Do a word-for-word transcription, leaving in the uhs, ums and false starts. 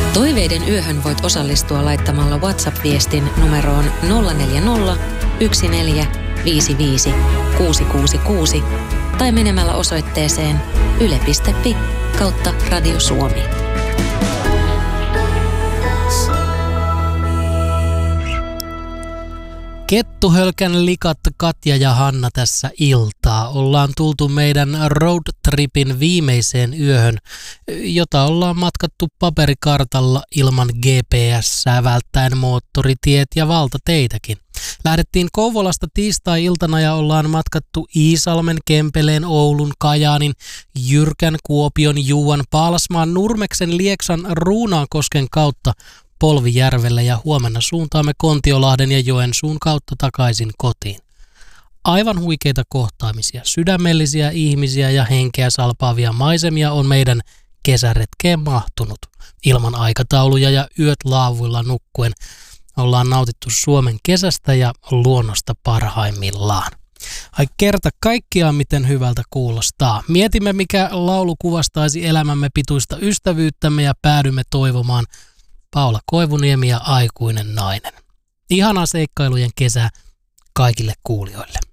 Toiveiden yöhön voit osallistua laittamalla WhatsApp-viestin numeroon nolla neljä nolla, yksi neljä, viisi viisi, kuusi kuusi kuusi tai menemällä osoitteeseen yle piste fi kautta Radio Suomi. Kettuhölkän likat Katja ja Hanna tässä iltaa. Ollaan tultu meidän roadtripin viimeiseen yöhön, jota ollaan matkattu paperikartalla ilman G P S:ää välttäen moottoritiet ja valtateitäkin. Lähdettiin Kouvolasta tiistai-iltana ja ollaan matkattu Iisalmen, Kempeleen, Oulun, Kajaanin, Jyrkän, Kuopion, Juuan, Paalasmaan, Nurmeksen, Lieksan, Ruunaankosken kautta Polvijärvelle ja huomenna suuntaamme Kontiolahden ja Joensuun kautta takaisin kotiin. Aivan huikeita kohtaamisia, sydämellisiä ihmisiä ja henkeä salpaavia maisemia on meidän kesäretkeen mahtunut. Ilman aikatauluja ja yöt laavuilla nukkuen ollaan nautittu Suomen kesästä ja luonnosta parhaimmillaan. Ai kerta kaikkiaan miten hyvältä kuulostaa. Mietimme mikä laulu kuvastaisi elämämme pituista ystävyyttämme ja päädymme toivomaan Paula Koivuniemi ja Aikuinen nainen. Ihanaa seikkailujen kesää kaikille kuulijoille.